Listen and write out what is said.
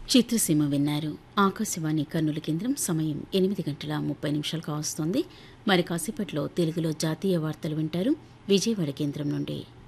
చిత్రసీమ విన్నారు. ఆకాశవాణి కర్నూలు కేంద్రం. సమయం 8:30 కావస్తోంది. మరి కాసేపట్లో తెలుగులో జాతీయ వార్తలు వింటారు విజయవాడ కేంద్రం నుండి.